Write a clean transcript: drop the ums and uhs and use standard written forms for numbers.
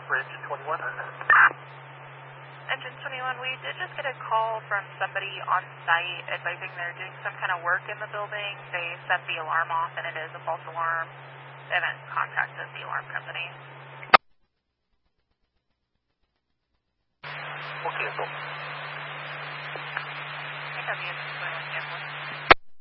Engine 21. Engine 21, we did just get a call from somebody on site advising they're doing some kind of work in the building. They set the alarm off and it is a false alarm. They haven't contacted the alarm company. We'll cancel. I think I'm using 21 cancel.